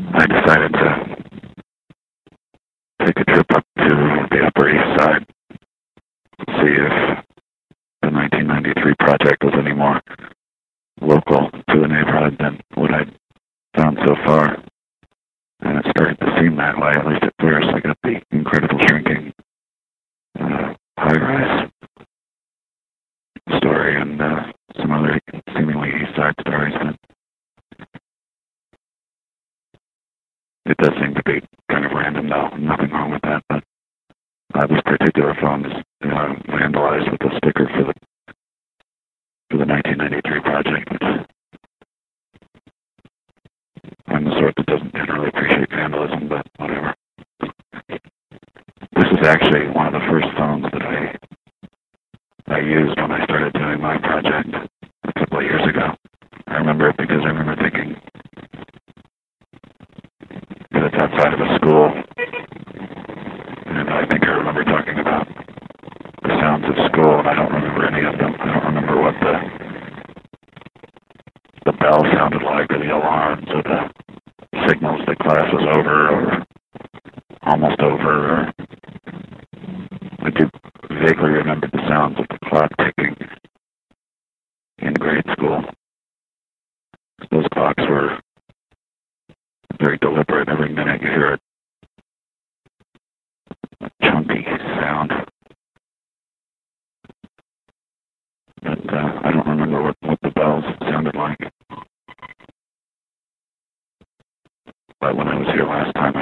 I decided to take a trip up to the Upper East Side, see if the 1993 project was any more local to the neighborhood than what I'd found so far. And it started to seem that way, at least at first. I got the incredible shrinking high-rise story and some other seemingly East Side stories, but it does seem to be kind of random, though. Nothing wrong with that, but this particular phone is vandalized with a sticker for the 1993 project, which I'm the sort that doesn't generally appreciate vandalism, but whatever. This is actually one of the first phones that I used when I started doing my project a couple of years ago. I remember it because I remember thinking that it's outside of a school, and I think I remember talking about the sounds of school, and I don't remember any of them. I don't remember what the bell sounded like, or the alarms, or the signals that class was over, or almost over, or I do vaguely remember the sounds of the clock ticking in grade school. Those clocks were very deliberate. Every minute you hear a chunky sound. But I don't remember what the bells sounded like. But when I was here last time,